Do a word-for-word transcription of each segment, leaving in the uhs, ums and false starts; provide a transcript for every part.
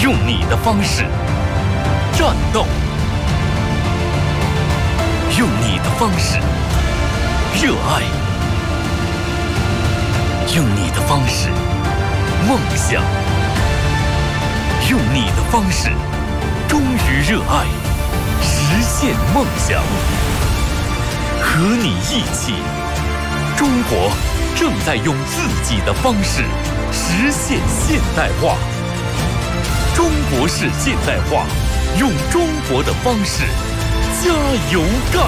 用你的方式战斗，用你的方式热爱，用你的方式梦想，用你的方式忠于热爱，实现梦想。和你一起，中国正在用自己的方式实现现代化。中国式现代化，用中国的方式加油干！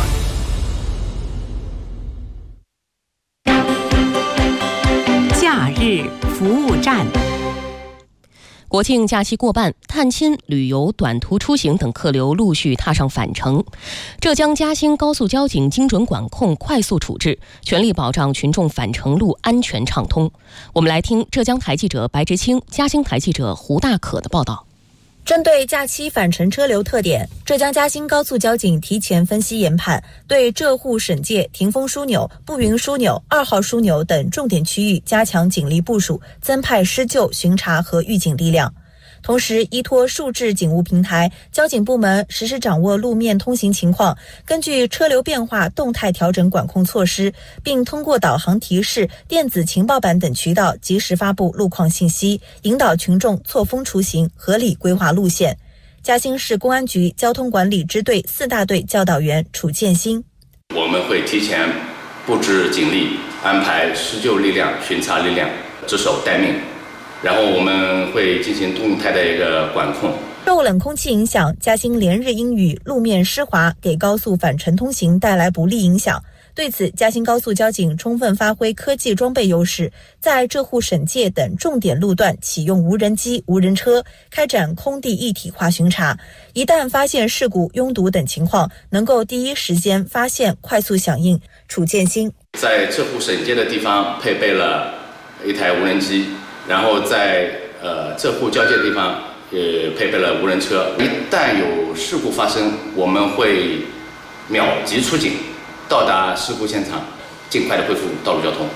假日服务站。国庆假期过半，探亲、旅游、短途出行等客流陆续踏上返程。浙江嘉兴高速交警精准管控、快速处置，全力保障群众返程路安全畅通。我们来听浙江台记者白直清、嘉兴台记者胡大可的报道。 针对假期返程车流特点，浙江嘉兴高速交警提前分析研判，对浙沪省界、霆锋枢纽、步云枢纽、二号枢纽等重点区域加强警力部署，增派施救、巡查和预警力量。同时，依托数字警务平台，交警部门实时掌握路面通行情况，根据车流变化动态调整管控措施，并通过导航提示、电子情报板等渠道及时发布路况信息，引导群众错峰出行，合理规划路线。嘉兴市公安局交通管理支队四大队教导员楚建新： 我们会提前布置警力，安排施救力量、巡查力量，值守待命。然后我们会进行动态的一个管控。 受冷空气影响，嘉兴连日阴雨，路面湿滑，给高速返程通行带来不利影响。对此，嘉兴高速交警充分发挥科技装备优势，在浙沪省界等重点路段启用无人机、无人车，开展空地一体化巡查。一旦发现事故、拥堵等情况，能够第一时间发现，快速响应。楚建新在浙沪省界的地方配备了一台无人机。然后在呃浙沪交界地方也配备了无人车，一旦有事故发生，我们会秒级出警，到达事故现场，尽快的恢复道路交通。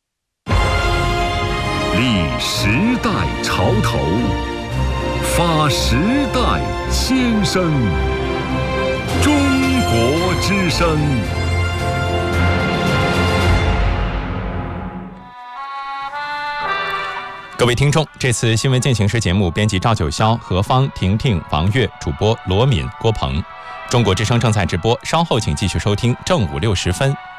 立时代潮头，发时代先声，中国之声。 各位听众，这次新闻进行时节目编辑赵九霄、何芳、婷婷、王悦，主播罗敏、郭鹏。中国之声正在直播，稍后请继续收听正午六时分。